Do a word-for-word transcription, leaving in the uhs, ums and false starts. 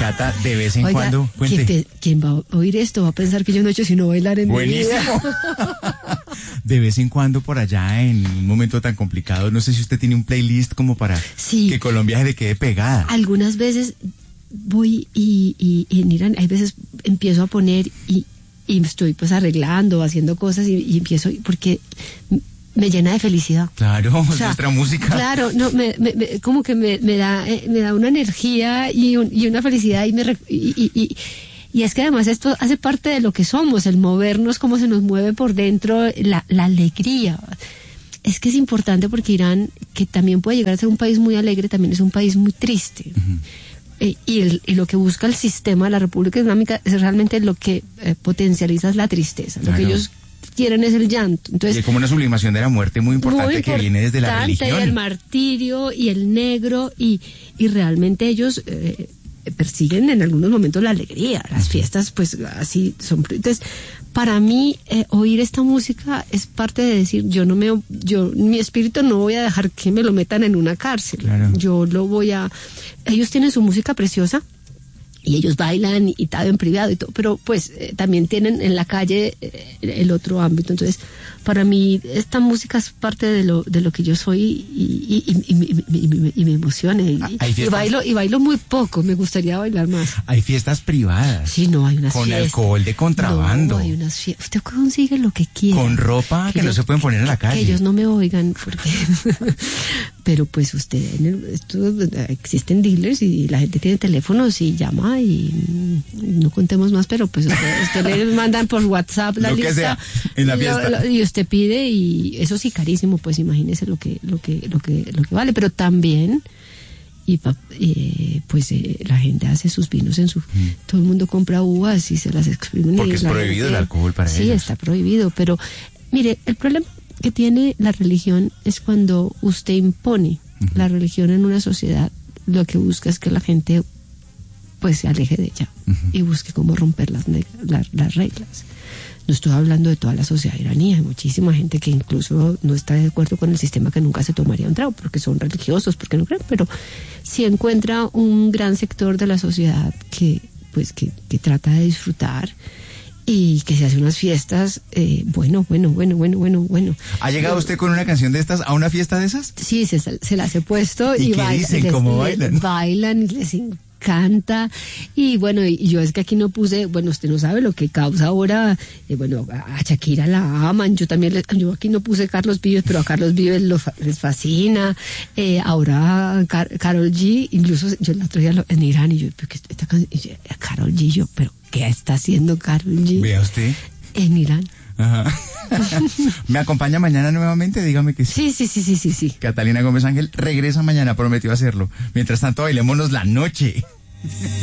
Cata, de vez en Oiga, cuando, cuente. ¿quién, te, ¿quién va a oír esto? Va a pensar que yo no he hecho sino bailar en Buenísimo. mi vida. De vez en cuando por allá, en un momento tan complicado, no sé si usted tiene un playlist como para Sí. que Colombia se le quede pegada. Algunas veces voy y, y, y en Irán, hay veces empiezo a poner y, y estoy pues arreglando, haciendo cosas y, y empiezo, porque me llena de felicidad. Claro, O es sea, nuestra música. Claro, no, me, me, me- como que me, me da eh, me da una energía y, un- y una felicidad y, me, re- y, y, y, y es que además esto hace parte de lo que somos, el movernos, cómo se nos mueve por dentro, la, la alegría. Es que es importante porque Irán, que también puede llegar a ser un país muy alegre, también es un país muy triste. Ujú. Eh, y, el- y lo que busca el sistema de la República Islámica es realmente lo que eh, potencializa es la tristeza. Lo Claro. que ellos quieren es el llanto. Y Entonces, hay como una sublimación de la muerte muy importante muy que viene desde la importante, religión. y el martirio y el negro y, y realmente ellos eh, persiguen en algunos momentos la alegría, las fiestas pues así son. Entonces, para mí eh, oír esta música es parte de decir, yo no me, yo mi espíritu no voy a dejar que me lo metan en una cárcel. Claro. Yo lo voy a, ellos tienen su música preciosa. Y ellos bailan y tal en privado y todo, pero pues eh, también tienen en la calle eh, el otro ámbito. Entonces, para mí esta música es parte de lo de lo que yo soy y, y, y, y, y- y- y me- y me emociona. Y, Ah, ¿hay y fiestas? bailo y bailo muy poco, me gustaría bailar más. Hay fiestas privadas. Sí, no, hay unas Con fiestas. alcohol de contrabando. No, hay unas fiestas. Usted consigue lo que quiera. Con ropa que no se pueden poner en la calle. Que ellos no me oigan, porque... Pero pues usted, en el- esto, existen dealers y la gente tiene teléfonos y llama y mm, no contemos más, pero pues usted, usted le mandan por WhatsApp la Lo que lista sea, en la y lo- fiesta. lo- y usted pide y eso sí carísimo, pues imagínese lo que lo que lo que lo que vale, pero también y pa- eh, pues eh, la gente hace sus vinos en su todo el mundo compra uvas y se las exprimen. Porque y es la prohibido el alcohol para sí, ellos. está prohibido, pero mire, el problema que tiene la religión es cuando usted impone Ujú. la religión en una sociedad, lo que busca es que la gente pues se aleje de ella Ujú. y busque cómo romper las, neg- la- las reglas. No estoy hablando de toda la sociedad iraní, hay muchísima gente que incluso no está de acuerdo con el sistema, que nunca se tomaría un trago porque son religiosos, porque no creen, pero si encuentra un gran sector de la sociedad que pues que, que trata de disfrutar y que se hace unas fiestas, eh, bueno, bueno, bueno, bueno, bueno, bueno. ¿Ha llegado usted con una canción de estas a una fiesta de esas? Sí, se, se las he puesto. ¿Y y qué baila- dicen? les- ¿Cómo les bailan? Bailan y les encanta. Y bueno, y yo es que aquí no puse, bueno, usted no sabe lo que causa ahora, eh, bueno, a Shakira la aman, yo también, le- yo aquí no puse Carlos Vives, pero a Carlos Vives lo fa- les fascina. Eh, ahora Car- Karol G, incluso yo la otra día lo- en Irán y yo, pero que esta canción, y yo, Karol G, yo, pero ¿qué está haciendo Karol G Vea usted. en Irán? Ajá. ¿Me acompaña mañana nuevamente? Dígame que sí. Sí, sí, sí, sí, sí, sí. Catalina Gómez Ángel regresa mañana, prometió hacerlo. Mientras tanto, bailémonos la noche.